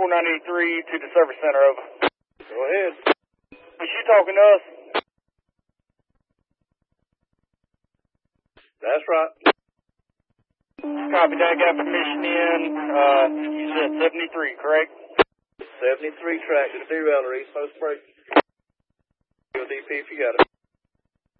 4983 to the service center, over. Go ahead. Was you talking to us? That's right. Copy that, got permission in. You said 73, correct? 73 track to derailleur, East Post Break. DP if you got it.